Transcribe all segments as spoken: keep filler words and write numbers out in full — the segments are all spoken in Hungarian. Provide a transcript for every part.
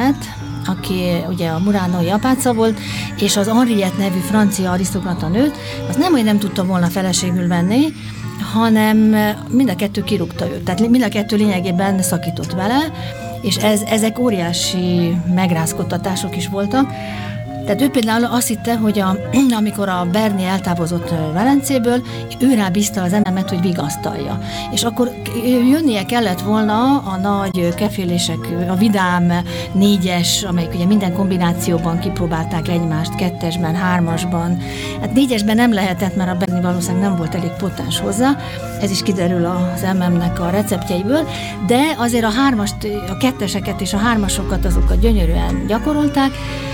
Antoinette, aki ugye a Muránói apáca volt, és az Henriette nevű francia arisztokrata nőt, az nem, hogy nem tudta volna feleségül venni, hanem mind a kettő kirúgta őt. Tehát mind a kettő lényegében szakított vele, és ez, ezek óriási megrázkodtatások is voltak. Tehát ő például azt hitte, hogy a, amikor a Berni eltávozott Velencéből, ő rá bízta az ememet, hogy vigasztalja. És akkor jönnie kellett volna a nagy kefélések, a vidám négyes, amelyik ugye minden kombinációban kipróbálták egymást, kettesben, hármasban. Hát négyesben nem lehetett, mert a Berni valószínűleg nem volt elég potens hozzá, ez is kiderül az em em-nek a receptjeiből, de azért a hármast, a ketteseket és a hármasokat azokat gyönyörűen gyakorolták.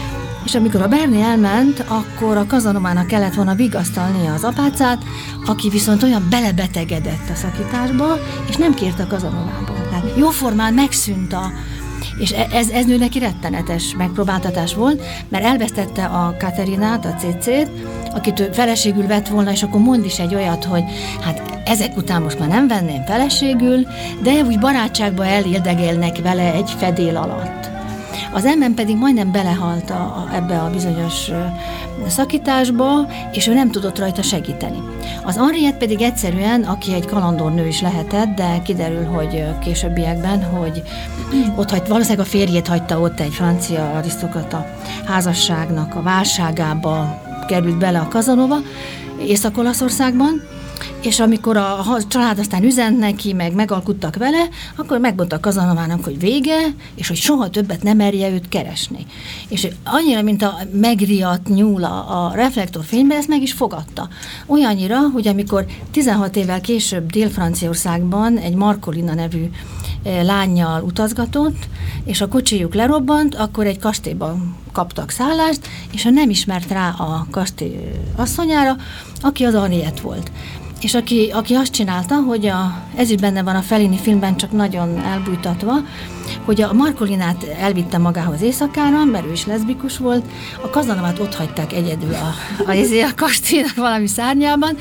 És amikor a Berni elment, akkor a Casanovának kellett volna vigasztalnia az apácát, aki viszont olyan belebetegedett a szakításba, és nem kért a Casanovából. Tehát jóformán megszűnt a... És ez, ez nő neki rettenetes megpróbáltatás volt, mert elvesztette a Katerinát, a cécét, akit ő feleségül vett volna, és akkor mond is egy olyat, hogy hát ezek után most már nem venném feleségül, de úgy barátságba elildegélnek vele egy fedél alatt. Az em em pedig majdnem belehalt a, a, ebbe a bizonyos szakításba, és ő nem tudott rajta segíteni. Az Henriette pedig egyszerűen, aki egy kalandornő is lehetett, de kiderül, hogy későbbiekben, hogy ott hagy, valószínűleg a férjét hagyta ott egy francia arisztokrata házasságnak a válságába került bele a Casanova, Észak-Olaszországban, és amikor a család aztán üzent neki, meg megalkuttak vele, akkor megmondta a Casanovának, hogy vége, és hogy soha többet nem merje őt keresni. És annyira, mint a megriadt nyúl a reflektorfényben, ezt meg is fogadta. Olyannyira, hogy amikor tizenhat évvel később Dél-Franciaországban egy Marcolina nevű lánnyal utazgatott, és a kocsijuk lerobbant, akkor egy kastélyban kaptak szállást, és ő nem ismert rá a kastély asszonyára, aki az Henriette volt. És aki, aki azt csinálta, hogy a, ez is benne van a Fellini filmben, csak nagyon elbújtatva, hogy a Marcolinát elvitte magához éjszakára, mert ő is leszbikus volt, a Casanovát ott hagyták egyedül a, a, a kastélynak valami szárnyában,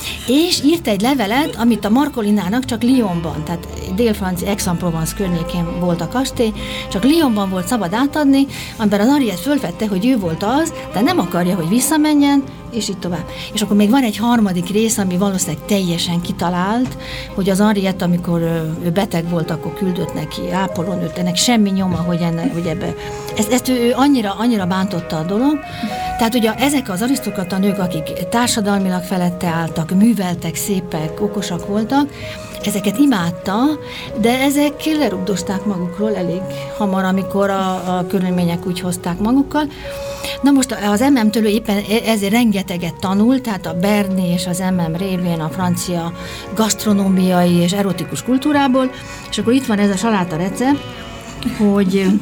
és írt egy levelet, amit a Marcolinának csak Lyonban, tehát Dél-Francia, Aix-en-Provence környékén volt a kastély, csak Lyonban volt szabad átadni, amiben az Henriette fölvette, hogy ő volt az, de nem akarja, hogy visszamenjen, és így tovább. És akkor még van egy harmadik rész, ami valószínűleg teljesen kitalált, hogy az Henriette, amikor ő beteg volt, akkor küldött neki ápolónőt, ennek semmi nyoma, hogy, enne, hogy ebbe... Ezt, ezt ő, ő annyira, annyira bántotta a dolog. Tehát ugye ezek az arisztokrata nők, akik társadalmilag felette álltak, műveltek, szépek, okosak voltak, ezeket imádta, de ezek lerugdosták magukról elég hamar, amikor a, a körülmények úgy hozták magukkal. Na most az em em-től éppen ezért rengeteget tanult, tehát a Berni és az em em révén a francia gasztronómiai és erotikus kultúrából, és akkor itt van ez a saláta recept, hogy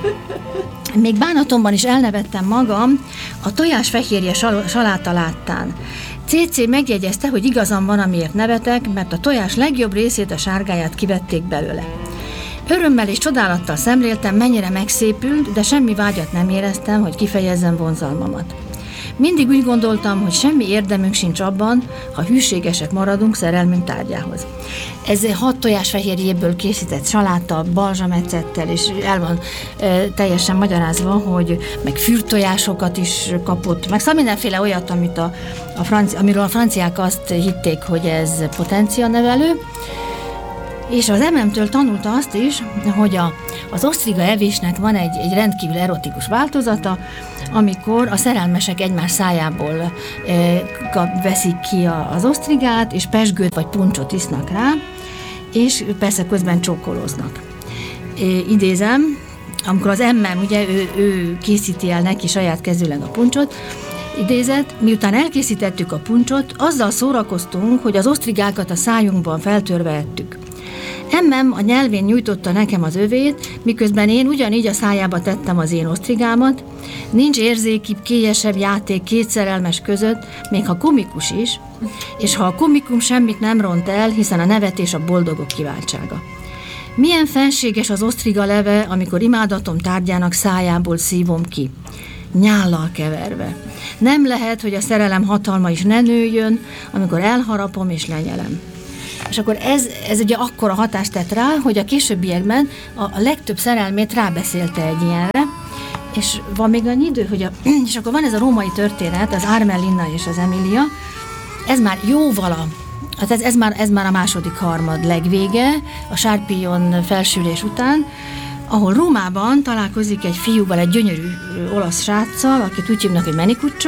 még bánatomban is elnevettem magam a tojásfehérje saláta láttán. cé cé megjegyezte, hogy igazam van, amiért nevetek, mert a tojás legjobb részét, a sárgáját kivették belőle. Örömmel és csodálattal szemléltem, mennyire megszépült, de semmi vágyat nem éreztem, hogy kifejezzem vonzalmamat. Mindig úgy gondoltam, hogy semmi érdemünk sincs abban, ha hűségesek maradunk szerelmünk tárgyához. Ez hat tojásfehérjéből készített saláta, balzsamecettel, és el van e, teljesen magyarázva, hogy meg fürtojásokat is kapott, meg szóval mindenféle olyat, amit a, a franci, amiről a franciák azt hitték, hogy ez potencianevelő. És az em em-től tanulta azt is, hogy a, az osztriga evésnek van egy, egy rendkívül erotikus változata, amikor a szerelmesek egymás szájából e, veszik ki a, az osztrigát, és pezsgőt vagy puncsot isznak rá, és persze közben csókolóznak. E, idézem, amikor az em em, ugye ő, ő készíti el neki saját kezűleg a puncsot, idézet, miután elkészítettük a puncsot, azzal szórakoztunk, hogy az osztrigákat a szájunkban feltörve ettük. em em a nyelvén nyújtotta nekem az övét, miközben én ugyanígy a szájába tettem az én osztrigámat. Nincs érzékibb, kélyesebb játék két szerelmes között, még ha komikus is, és ha a komikum semmit nem ront el, hiszen a nevetés a boldogok kiváltsága. Milyen fenséges az osztriga leve, amikor imádatom tárgyának szájából szívom ki, nyállal keverve. Nem lehet, hogy a szerelem hatalma is ne nőjön, amikor elharapom és lenyelem. És akkor ez, ez ugye akkora hatást tett rá, hogy a későbbiekben a, a legtöbb szerelmét rábeszélte egy ilyenre, és van még annyi idő, hogy a, és akkor van ez a római történet, az Armelina és az Emilia, ez már jóval a, hát ez, ez, már, ez már a második harmad legvége, a Sárpillon felsülés után, ahol Rómában találkozik egy fiúval, egy gyönyörű olasz sráccal, akit úgy hívnak, hogy Menicuccio,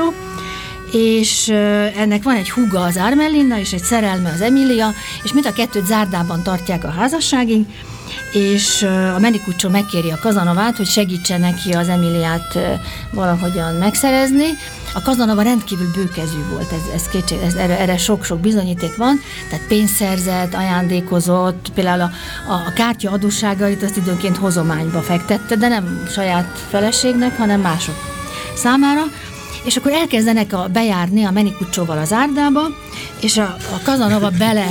és ennek van egy húga, az Armelina, és egy szerelme, az Emilia, és mind a kettőt zárdában tartják a házasságig, és a Menicuccio megkéri a Casanovát, hogy segítsen neki az Emiliát valahogyan megszerezni. A Casanova rendkívül bőkezű volt, ez, ez kétség, ez, erre, erre sok-sok bizonyíték van, tehát pénzt szerzett, ajándékozott, például a, a, a kártya adósságait azt időnként hozományba fektette, de nem saját feleségnek, hanem mások számára. És akkor elkezdenek a, bejárni a Menicuccióval az Árdába, és a, a Casanova bele,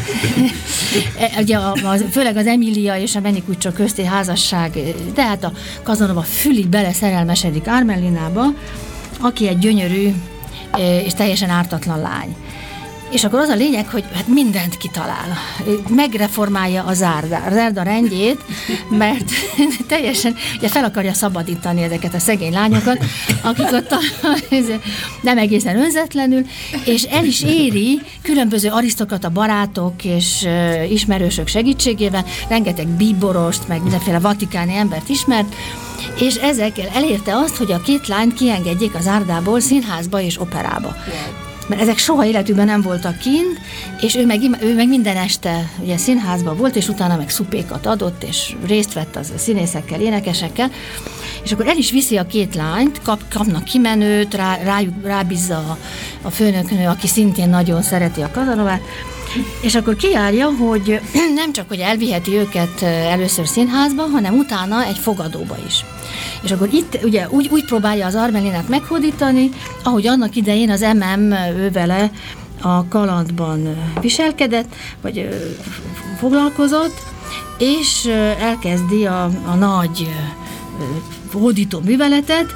ugye a, a, főleg az Emilia és a Menicuccio közti házasság, de hát a Casanova fülig bele szerelmesedik Armelinába, aki egy gyönyörű és teljesen ártatlan lány. És akkor az a lényeg, hogy hát mindent kitalál. Megreformálja az Árda, az Árda rendjét, mert teljesen ugye fel akarja szabadítani ezeket a szegény lányokat, akik ott nem egészen önzetlenül, és el is éri különböző arisztokrata barátok és ismerősök segítségével, rengeteg bíborost, meg mindenféle vatikáni embert ismert, és ezekkel elérte azt, hogy a két lányt kiengedjék az Árdából színházba és operába. Mert ezek soha életükben nem voltak kint, és ő meg, ő meg minden este ugye színházban volt, és utána meg szupékat adott, és részt vett az színészekkel, énekesekkel, és akkor el is viszi a két lányt, kap, kapnak kimenőt, rá, rájuk, rábízza a, a főnöknő, aki szintén nagyon szereti a Casanovát, és akkor kijárja, hogy nem csak, hogy elviheti őket először színházba, hanem utána egy fogadóba is. És akkor itt ugye úgy, úgy próbálja az Armelinát meghódítani, ahogy annak idején az em em ő vele a kalandban viselkedett, vagy foglalkozott, és elkezdi a, a nagy hódító műveletet,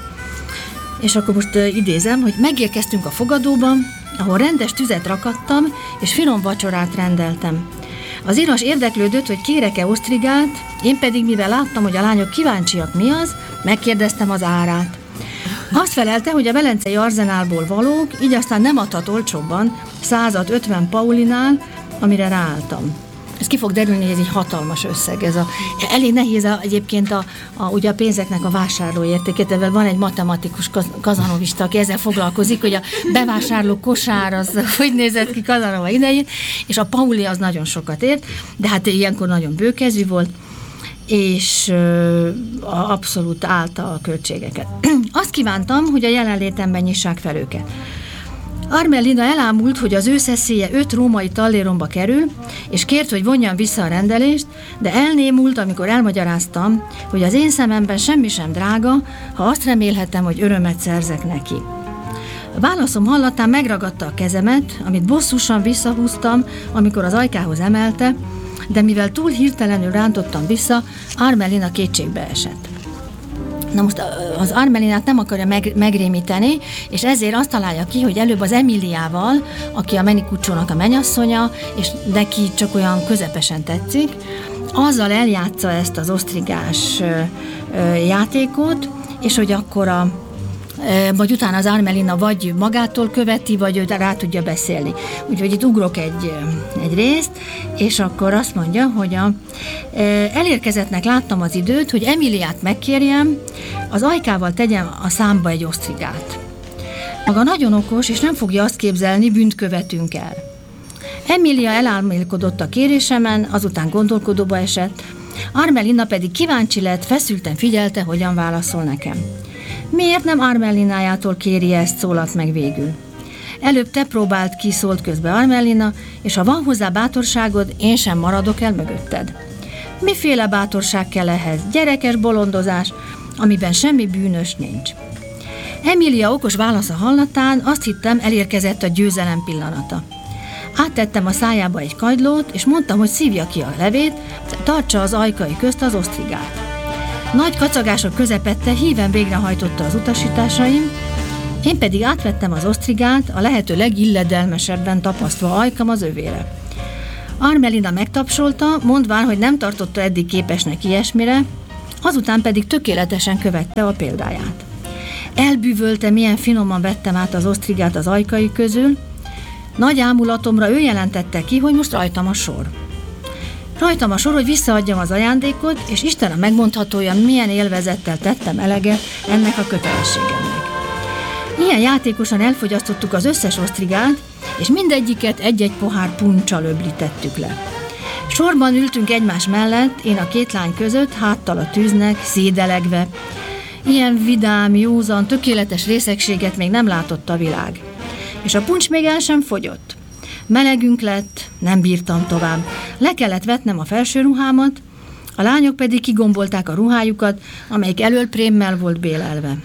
és akkor most idézem, hogy megérkeztünk a fogadóban, ahol rendes tüzet rakattam, és finom vacsorát rendeltem. Az iras érdeklődött, hogy kérek-e osztrigát, én pedig, mivel láttam, hogy a lányok kíváncsiak mi az, megkérdeztem az árát. Azt felelte, hogy a velencei arzenálból valók, így aztán nem adhat olcsóbban, százat ötven paulinál, amire ráálltam. Ez ki fog derülni, hogy ez egy hatalmas összeg. Ez a, elég nehéz a, egyébként a, a, ugye a pénzeknek a vásárlóértéke, de van egy matematikus kazanovista, aki ezzel foglalkozik, hogy a bevásárló kosár az hogy nézett ki Casanova idején, és a pauli az nagyon sokat ért, de hát ilyenkor nagyon bőkezű volt, és ö, abszolút állta a költségeket. Azt kívántam, hogy a jelenlétemben nyissák fel őket. Armelina elámult, hogy az ő szeszélye öt római talléromba kerül, és kért, hogy vonjam vissza a rendelést, de elnémult, amikor elmagyaráztam, hogy az én szememben semmi sem drága, ha azt remélhetem, hogy örömet szerzek neki. A válaszom hallatán megragadta a kezemet, amit bosszusan visszahúztam, amikor az ajkához emelte, de mivel túl hirtelenül rántottam vissza, Armelina kétségbe esett. Na most az Armelinát nem akarja meg, megrémíteni, és ezért azt találja ki, hogy előbb az Emiliával, aki a Menicucciónak a mennyasszonya, és neki csak olyan közepesen tetszik, azzal eljátsza ezt az osztrigás ö, ö, játékot, és hogy akkor a vagy utána az Armelina vagy magától követi, vagy őt rá tudja beszélni. Úgyhogy itt ugrok egy, egy részt, és akkor azt mondja, hogy a, elérkezettnek láttam az időt, hogy Emiliát megkérjem, az ajkával tegyem a számba egy osztrigát. Maga nagyon okos, és nem fogja azt képzelni, bűnt követünk el. Emilia elálmélkodott a kérésemen, azután gondolkodóba esett, Armelina pedig kíváncsi lett, feszülten figyelte, hogyan válaszol nekem. Miért nem Armelinájától kéri ezt, szólalt meg végül. Előbb te próbált ki, szólt közbe Armelina, és ha van hozzá bátorságod, én sem maradok el mögötted. Miféle bátorság kell ehhez? Gyerekes bolondozás, amiben semmi bűnös nincs. Emilia okos válasza hallatán azt hittem, elérkezett a győzelem pillanata. Áttettem a szájába egy kagylót, és mondtam, hogy szívja ki a levét, tartsa az ajkai közt az osztrigát. Nagy kacagások közepette híven végrehajtotta az utasításaim, én pedig átvettem az osztrigát, a lehető legilledelmesebben tapasztva ajkam az övére. Armelina megtapsolta, mondván, hogy nem tartotta eddig képesnek ilyesmire, azután pedig tökéletesen követte a példáját. Elbűvölte, milyen finoman vettem át az osztrigát az ajkai közül. Nagy ámulatomra ő jelentette ki, hogy most rajtam a sor. Rajtam a sor, hogy visszaadjam az ajándékot, és Isten a megmondhatója, milyen élvezettel tettem eleget ennek a kötelességemnek. Ilyen játékosan elfogyasztottuk az összes osztrigát, és mindegyiket egy-egy pohár punccsal öblítettük le. Sorban ültünk egymás mellett, én a két lány között, háttal a tűznek, szédelegve. Ilyen vidám, józan, tökéletes részegséget még nem látott a világ. És a puncs még el sem fogyott. Melegünk lett, nem bírtam tovább. Le kellett vetnem a felső ruhámat, a lányok pedig kigombolták a ruhájukat, amelyik elől prémmel volt bélelve.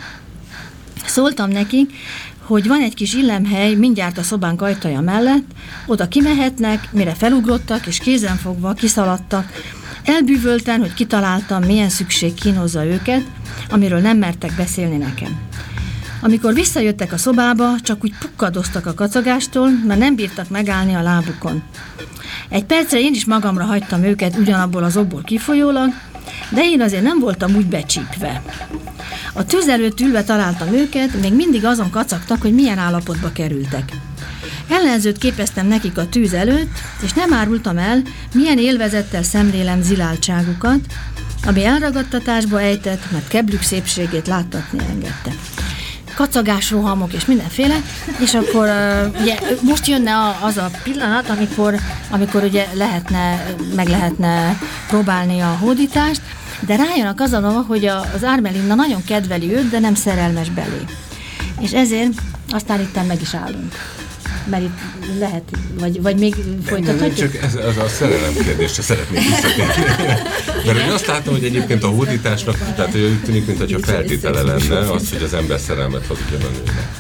Szóltam nekik, hogy van egy kis illemhely mindjárt a szobánk ajtaja mellett, oda kimehetnek, mire felugrottak és kézenfogva kiszaladtak. Elbűvölten, hogy kitaláltam, milyen szükség kínozza őket, amiről nem mertek beszélni nekem. Amikor visszajöttek a szobába, csak úgy pukkadoztak a kacagástól, mert nem bírtak megállni a lábukon. Egy percre én is magamra hagytam őket ugyanabból az okból kifolyólag, de én azért nem voltam úgy becsípve. A tűz előtt ülve találtam őket, még mindig azon kacagtak, hogy milyen állapotba kerültek. Ellenzőt képeztem nekik a tűz előtt, és nem árultam el, milyen élvezettel szemlélem ziláltságukat, ami elragadtatásba ejtett, mert keblük szépségét láttatni engedte. Kacagás, rohamok és mindenféle, és akkor uh, ugye, most jönne a, az a pillanat, amikor, amikor ugye lehetne, meg lehetne próbálni a hódítást, de rájön a Casanova, hogy a, az Armelinna nagyon kedveli őt, de nem szerelmes belé. És ezért aztán itten meg is állunk. Mert itt lehet, vagy, vagy még folytathatjuk? Csak ez, ez a szerelem kérdésre szeretnék visszatérni. Mert én azt látom, hogy egyébként a hódításnak, tehát hogy úgy tűnik, mintha feltétele lenne az, hogy az ember szerelmet hazudjon a nőnek.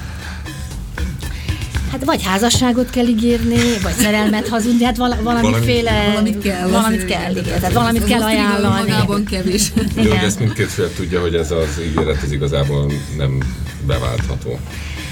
Hát vagy házasságot kell ígérni, vagy szerelmet hazudni, hát val- valamiféle... Valamit kell. Valamit kell, igen. Tehát valamit kell ajánlani. Magában kevés. Jó, hogy ezt mindkét fél tudja, hogy ez az ígéret ez igazából nem beváltható.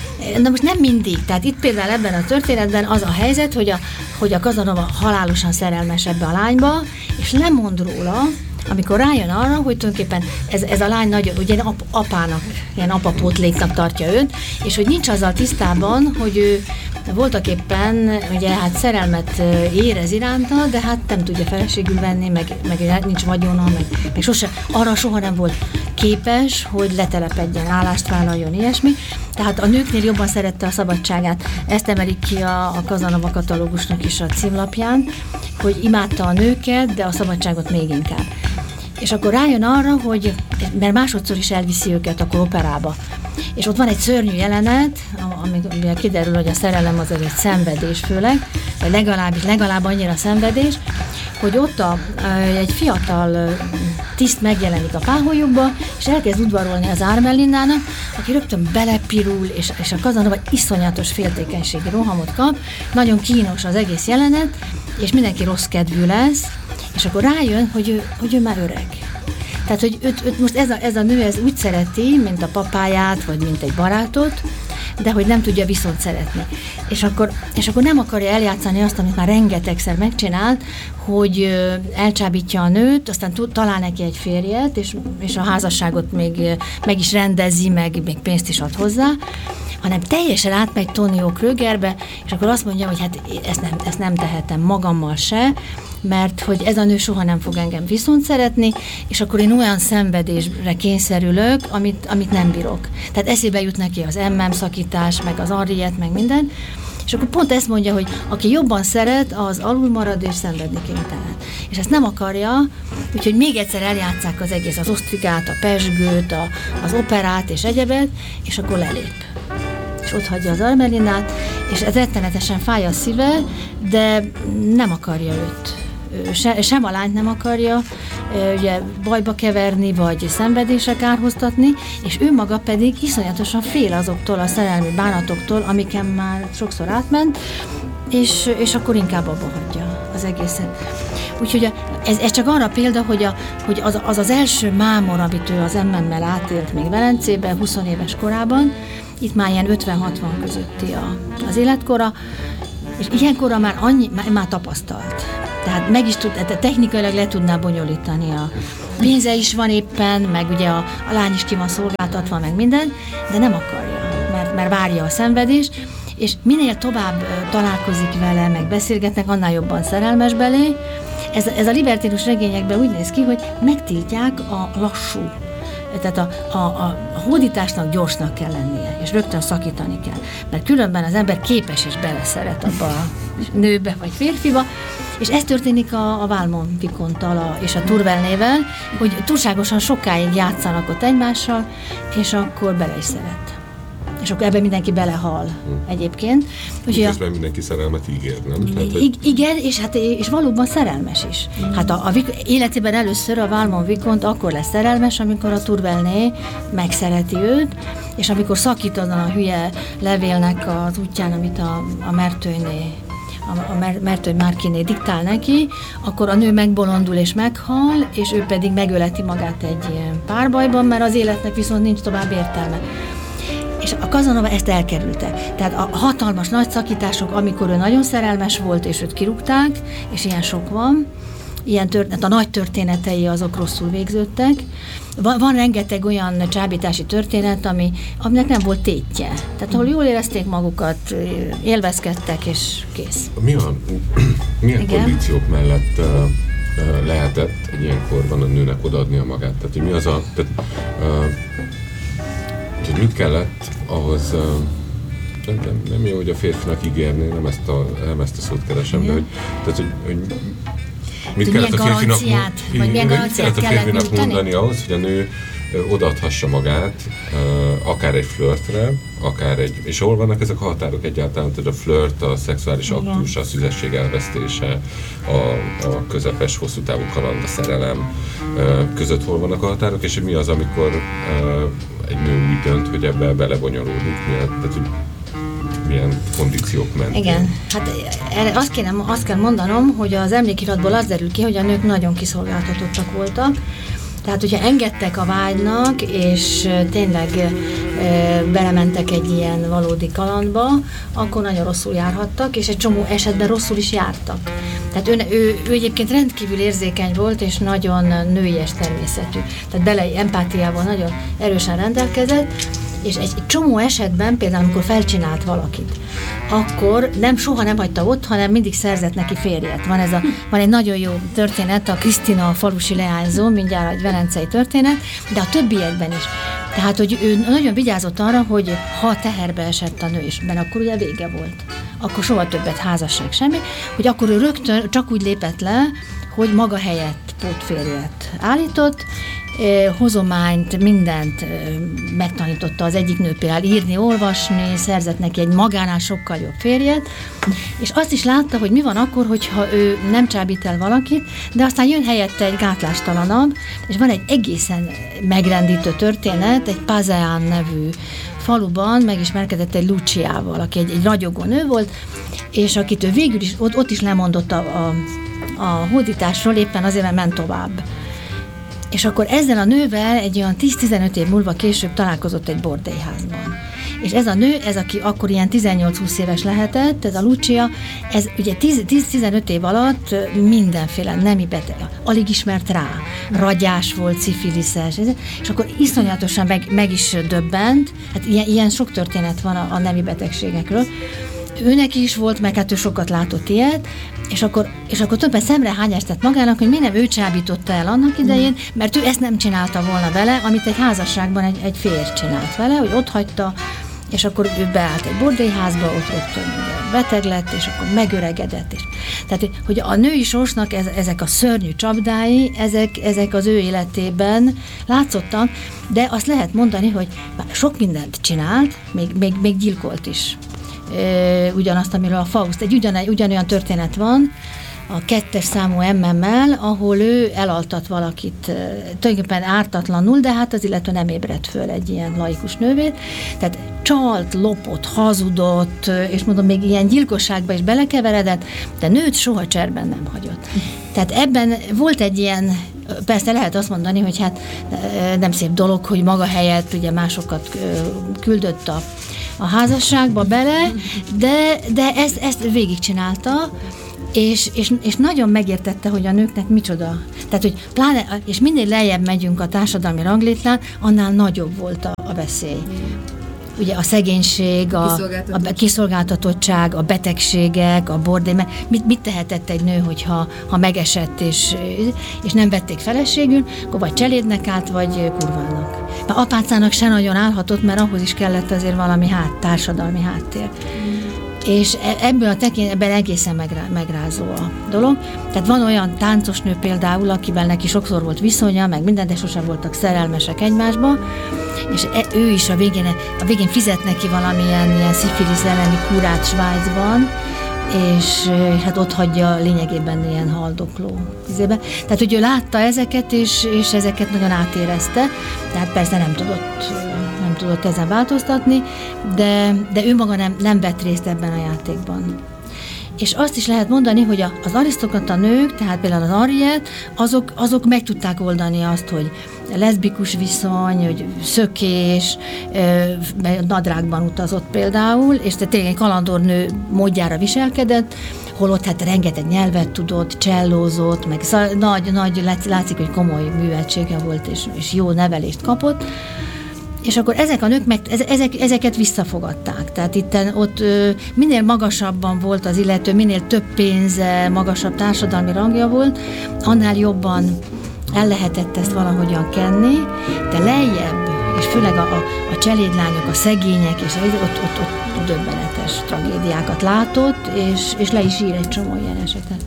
Na most nem mindig. Tehát itt például ebben a történetben az a helyzet, hogy a, hogy a Casanova halálosan szerelmes ebbe a lányba, és lemond róla, amikor rájön arra, hogy tulajdonképpen ez, ez a lány nagyon, ugye ap, apának, ilyen apapótléknak tartja őt, és hogy nincs azzal tisztában, hogy ő voltak éppen, ugye hát szerelmet érez iránta, de hát nem tudja feleségül venni, meg, meg nincs vagyona, meg, meg sose, arra soha nem volt képes, hogy letelepedjen, állást vállaljon, ilyesmi. Tehát a nőknél jobban szerette a szabadságát. Ezt emelik ki a, a Casanova katalógusnak is a címlapján, hogy imádta a nőket, de a szabadságot még inkább. És akkor rájön arra, hogy, mert másodszor is elviszi őket akkor operába. És ott van egy szörnyű jelenet, amiben kiderül, hogy a szerelem az egy szenvedés főleg, vagy legalábbis legalább annyira szenvedés, hogy ott a, egy fiatal tiszt megjelenik a páholyukba, és elkezd udvarolni az Armelinnának, aki rögtön belepirul, és, és a Casanova iszonyatos féltékenységi rohamot kap, nagyon kínos az egész jelenet, és mindenki rossz kedvű lesz, és akkor rájön, hogy ő, hogy ő már öreg. Tehát, hogy őt, őt most ez a, ez a nő ez úgy szereti, mint a papáját, vagy mint egy barátot, de hogy nem tudja viszont szeretni. És akkor, és akkor nem akarja eljátszani azt, amit már rengetegszer megcsinált, hogy elcsábítja a nőt, aztán tud, talál neki egy férjet, és, és a házasságot még meg is rendezi, meg még pénzt is ad hozzá, hanem teljesen átmegy Tonio Krögerbe, és akkor azt mondja, hogy hát ezt nem, ezt nem tehetem magammal se, mert hogy ez a nő soha nem fog engem viszont szeretni, és akkor én olyan szenvedésre kényszerülök, amit, amit nem bírok. Tehát eszébe jut neki az em em szakítás, meg az Henriette, meg minden, és akkor pont ezt mondja, hogy aki jobban szeret, az alul marad és szenvedni kénytelen. És ezt nem akarja, úgyhogy még egyszer eljátsszák az egész, az osztrigát, a pezsgőt, a, az operát és egyebet, és akkor lelép. És ott hagyja az Armelinnát, és ez rettenetesen fáj a szíve, de nem akarja őt. Se, sem a lányt nem akarja ugye, bajba keverni, vagy szenvedésre kárhoztatni, és ő maga pedig iszonyatosan fél azoktól a szerelmi bánatoktól, amiken már sokszor átment, és, és akkor inkább abba hagyja az egészet. Úgyhogy ez, ez csak arra példa, hogy, a, hogy az, az az első mámor, amit ő az em em-mel átélt még Velencében, húsz éves korában, itt már ilyen ötven-hatvan közötti a, az életkora, és ilyenkora már, annyi, már, már tapasztalt. Tehát meg is tud, tehát technikailag le tudná bonyolítani a, pénze is van éppen, meg ugye a, a lány is ki van szolgáltatva, meg minden, de nem akarja, mert, mert várja a szenvedés, és minél tovább találkozik vele, meg beszélgetnek, annál jobban szerelmes belé. Ez, ez a libertinus regényekben úgy néz ki, hogy megtiltják a lassú. Tehát a, a, a, a hódításnak gyorsnak kell lennie, és rögtön szakítani kell. Mert különben az ember képes és beleszeret abba a nőbe vagy férfiba, és ez történik a, a Valmont Vicomte-tal a, és a Tourvel-nével, hogy túlságosan sokáig játszanak ott egymással, és akkor bele is szeret. És akkor ebben mindenki belehal hmm. egyébként. Közben a... mindenki szerelmet ígér, nem? Tehát, hogy... Igen, és, hát, és valóban szerelmes is. Hmm. Hát a, a életében először a Valmont Vicomte akkor lesz szerelmes, amikor a Tourvelné megszereti őt, és amikor szakít azon a hülye levélnek az útján, amit a, a Mertőné a, a Mertőny Márkiné diktál neki, akkor a nő megbolondul és meghal, és ő pedig megöleti magát egy ilyen párbajban, mert az életnek viszont nincs tovább értelme. És a Casanova ezt elkerülte. Tehát a hatalmas nagy szakítások, amikor ő nagyon szerelmes volt, és őt kirúgták, és ilyen sok van, ilyen történet, a nagy történetei azok rosszul végződtek. Van, van rengeteg olyan csábítási történet, ami, aminek nem volt tétje. Tehát ahol jól érezték magukat, élvezkedtek, és kész. Mi a, milyen Igen? kondíciók mellett uh, uh, lehetett egy ilyen korban a nőnek odaadni a magát? Tehát, hogy mi az a... Tehát, uh, hogy mit kellett ahhoz, uh, nem, nem, nem jó, hogy a férfinak ígérni, nem ezt a, nem ezt a szót keresem, de hogy, tehát, hogy, hogy mit kellett a férfinak, vagy milyen mit kellett a férfinak mondani ahhoz, hogy a nő odaadhassa magát, uh, akár egy flörtre, akár egy... És hol vannak ezek a határok egyáltalán? Tehát a flört, a szexuális Igen. aktus, a szüzesség elvesztése, a, a közepes, hosszú távú kaland, a szerelem uh, között hol vannak a határok, és mi az, amikor uh, egy nő úgy dönt, hogy ebbe belebonyolódik, milyen, tehát, hogy milyen kondíciók mentén. Igen, hát erre azt, kéne, azt kell mondanom, hogy az emlékiratból az derül ki, hogy a nők nagyon kiszolgáltatottak voltak. Tehát, hogyha engedtek a vágynak, és tényleg e, belementek egy ilyen valódi kalandba, akkor nagyon rosszul járhattak, és egy csomó esetben rosszul is jártak. Tehát ő, ő, ő egyébként rendkívül érzékeny volt, és nagyon nőies természetű. Tehát bele empátiával nagyon erősen rendelkezett, és egy, egy csomó esetben, például amikor felcsinált valakit, akkor nem, soha nem hagyta ott, hanem mindig szerzett neki férjet. Van, ez a, van egy nagyon jó történet, a Krisztina a falusi leányzó, mindjárt egy velencei történet, de a többiekben is. Tehát, hogy ő nagyon vigyázott arra, hogy ha teherbe esett a nő is, mert akkor ugye vége volt. Akkor soha többet házasság semmi, hogy akkor ő rögtön csak úgy lépett le, hogy maga helyett pótférjet állított, hozományt, mindent megtanította az egyik nő például írni, olvasni, szerzett neki egy magánál sokkal jobb férjet, és azt is látta, hogy mi van akkor, hogyha ő nem csábít el valakit, de aztán jön helyette egy gátlástalanabb, és van egy egészen megrendítő történet, egy Pasean nevű faluban megismerkedett egy Luciával, aki egy, egy ragyogó nő volt, és akit ő végül is, ott, ott is lemondott a, a, a hódításról, éppen azért, mert ment tovább. És akkor ezzel a nővel egy olyan tíz-tizenöt év múlva később találkozott egy bordélyházban. És ez a nő, ez aki akkor ilyen tizennyolc-húsz éves lehetett, ez a Lucia, ez ugye tíz-tizenöt év alatt mindenféle nemi beteg, alig ismert rá, ragyás volt, szifiliszes, és akkor iszonyatosan meg, meg is döbbent, hát ilyen, ilyen sok történet van a, a nemi betegségekről. Őnek is volt, meg hát ő sokat látott ilyet, és akkor, és akkor többen szemrehányást tett magának, hogy miért nem ő csábította el annak idején, mert ő ezt nem csinálta volna vele, amit egy házasságban egy, egy férj csinált vele, hogy ott hagyta, és akkor ő beállt egy bordélyházba, ott rögtön beteg lett, és akkor megöregedett. És, tehát, hogy a női sorsnak ez, ezek a szörnyű csapdái, ezek, ezek az ő életében látszottak, de azt lehet mondani, hogy sok mindent csinált, még, még, még gyilkolt is. Ugyanazt, amiről a Faust, egy ugyan, ugyanolyan történet van, a kettes számú em em-mel, ahol ő elaltat valakit tulajdonképpen ártatlanul, de hát az illetve nem ébredt föl egy ilyen laikus nővét. Tehát csalt, lopott, hazudott, és mondom, még ilyen gyilkosságba is belekeveredett, de nőt soha cserben nem hagyott. Tehát ebben volt egy ilyen, persze lehet azt mondani, hogy hát nem szép dolog, hogy maga helyett ugye másokat küldött a, a házasságba bele, de, de ezt, ezt végigcsinálta, és, és, és nagyon megértette, hogy a nőknek micsoda. Tehát, hogy pláne, és minél lejjebb megyünk a társadalmi ranglétrán, annál nagyobb volt a, a veszély. Ugye a szegénység, a, a kiszolgáltatottság, a betegségek, a bordély, mit, mit tehetett egy nő, hogyha ha megesett és, és nem vették feleségül, akkor vagy cselédnek állt, vagy kurvának. Mert apácának se nagyon állhatott, mert ahhoz is kellett azért valami hát, társadalmi háttér. És ebből a tekintetben egészen megrá, megrázó a dolog. Tehát van olyan táncosnő például, akivel neki sokszor volt viszonya, meg minden, de sosem voltak szerelmesek egymásba, és ő is a végén, a végén fizet neki valamilyen ilyen szifilisz elleni kúrát Svájcban, és hát ott hagyja lényegében ilyen haldokló izébe. Tehát, hogy ő látta ezeket, és, és ezeket nagyon átérezte, tehát persze nem tudott, nem tudott ezen változtatni, de, de ő maga nem, nem vett részt ebben a játékban. És azt is lehet mondani, hogy az arisztokrata nők, tehát például az Henriette, azok, azok meg tudták oldani azt, hogy leszbikus viszony, hogy szökés, nadrágban utazott például, és tehát tényleg kalandornő módjára viselkedett, holott hát rengeteg nyelvet tudott, csellózott, meg nagy, nagy látszik, hogy komoly műveltsége volt, és, és jó nevelést kapott. És akkor ezek a nők meg, ezek, ezeket visszafogadták. Tehát itt ott minél magasabban volt az illető, minél több pénze, magasabb társadalmi rangja volt, annál jobban el lehetett ezt valahogyan kenni, de lejjebb, és főleg a, a, a cselédlányok, a szegények, és ott, ott, ott döbbenetes tragédiákat látott, és, és le is ír egy csomó ilyen esetet.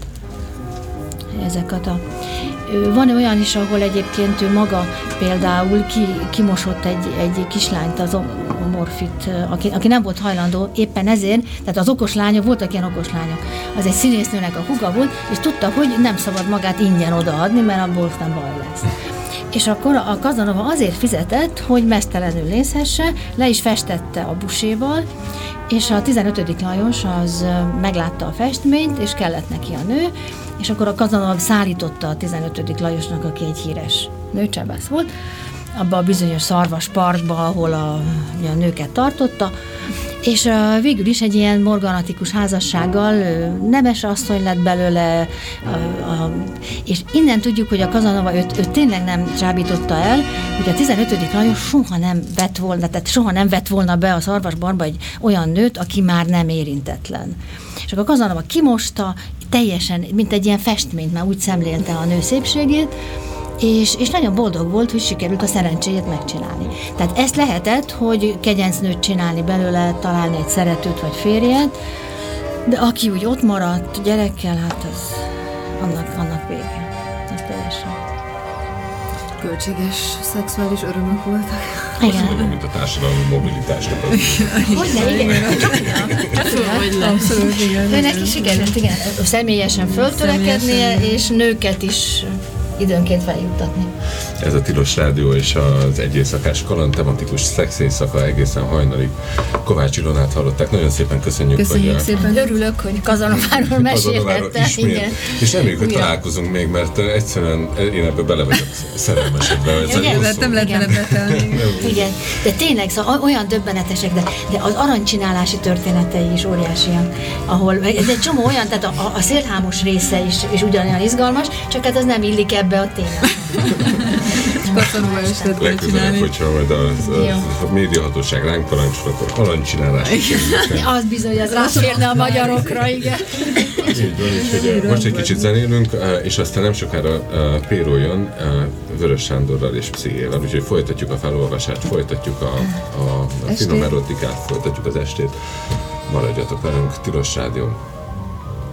Ezeket a... Van olyan is, ahol egyébként ő maga például ki, kimosott egy, egy kislányt, az Omorfit, aki, aki nem volt hajlandó éppen ezért, tehát az okos lányok, voltak ilyen okos lányok, az egy színésznőnek a húga volt, és tudta, hogy nem szabad magát ingyen odaadni, mert abból aztán baj lesz. És akkor a Casanova azért fizetett, hogy meztelenül nézhesse, le is festette a buséval, és a tizenötödik Lajos az meglátta a festményt, és kellett neki a nő, és akkor a Casanova szállította a tizenötödik Lajosnak, aki egy híres nőcsebász volt, abba a bizonyos szarvas parkba, ahol a, a nőket tartotta, és uh, végül is egy ilyen morganatikus házassággal uh, nemes asszony lett belőle, uh, uh, és innen tudjuk, hogy a Casanova őt, őt tényleg nem csábította el, hogy a tizenötödik Lajos soha nem vett volna, tehát soha nem vett volna be a szarvasbarba egy olyan nőt, aki már nem érintetlen. És akkor a Casanova kimosta, teljesen, mint egy ilyen festményt, már úgy szemlélte a nő szépségét, És, és nagyon boldog volt, hogy sikerült a szerencséjét megcsinálni. Tehát ezt lehetett, hogy kegyencnőt csinálni belőle, találni egy szeretőt vagy férjet, de aki úgy ott maradt gyerekkel, hát az annak, annak vége. Ez teljesen. Költséges szexuális örömök voltak. Igen. Azt mondom, mint a társadalmi mobilitásnak. Hogyne, igen. Abszolút, igen. De neki sikerült, igen, személyesen föltörekednie, és nőket is időnként feljuttatni. Ez a Tilos Rádió és az egy éjszakás kaland tematikus szexéjszaka egészen hajnalig. Kovács Ilonát hallották. Nagyon szépen köszönjük, köszönjük hogy... szépen. Örülök, hogy Kazanováról mesélhettem. Igen. És reméljük, hogy találkozunk még, mert egyszerűen én ebbe bele vagyok szerelmesedve. Igen, nem lehet bele betelni. Igen, de tényleg szóval olyan döbbenetesek, de, de az aranycsinálási történetei is óriásiak, ahol ez egy csomó olyan, tehát a, a, a szélhámos része is, is ugyanolyan izgalmas, csak hát az nem illik ebbe a témába. Casanova is lehet csinálni. Legközelebb, hogyha majd a, a, a médiahatóság ránk parancsol, akkor aranycsinálás. Az bizony, az ráférne a magyarokra, igen. Így van, úgyhogy most egy kicsit zenélünk, és aztán nem sokára Péró jön Vörös Sándorral és Pszichével, úgyhogy folytatjuk a felolvasást, folytatjuk a, a, a finom erotikát, folytatjuk az estét. Maradjatok velünk, Tilos Rádió.